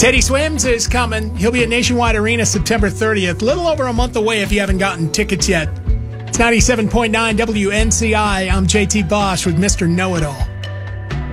Teddy Swims is coming. He'll be at Nationwide Arena September 30th. A little over a month away if you haven't gotten tickets yet. It's 97.9 WNCI. I'm JT Bosch with Mr. Know-It-All.